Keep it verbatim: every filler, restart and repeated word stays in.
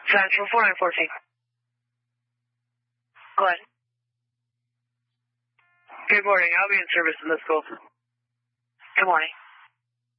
Central four nine fourteen. Go ahead. Good morning. I'll be in service in this school. Good morning.